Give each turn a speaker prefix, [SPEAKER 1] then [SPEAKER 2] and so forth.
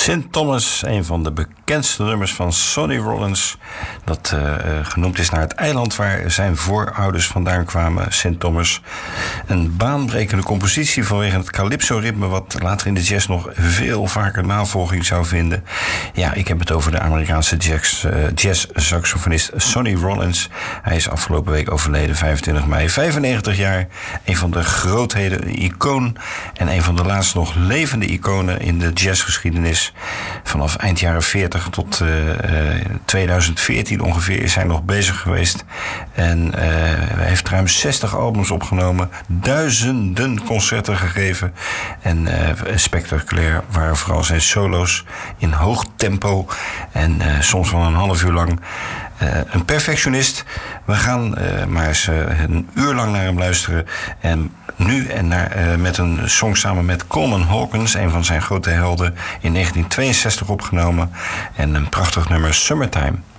[SPEAKER 1] St. Thomas, een van de bekendste nummers van Sonny Rollins, dat genoemd is naar het eiland waar zijn voorouders vandaan kwamen, St. Thomas. Een baanbrekende compositie vanwege het calypso-ritme, wat later in de jazz nog veel vaker navolging zou vinden. Ja, ik heb het over de Amerikaanse jazz-saxofonist Sonny Rollins. Hij is afgelopen week overleden, 25 mei, 95 jaar. Een van de grootheden, een icoon en een van de laatst nog levende iconen in de jazzgeschiedenis. Vanaf eind jaren 40 tot 2014 ongeveer is hij nog bezig geweest. En hij heeft ruim 60 albums opgenomen, duizenden concerten gegeven. En spectaculair waren vooral zijn solo's in hoog tempo en soms wel een half uur lang. Een perfectionist. We gaan maar eens een uur lang naar hem luisteren. En nu met een song samen met Coleman Hawkins, een van zijn grote helden, in 1962 opgenomen. En een prachtig nummer, Summertime.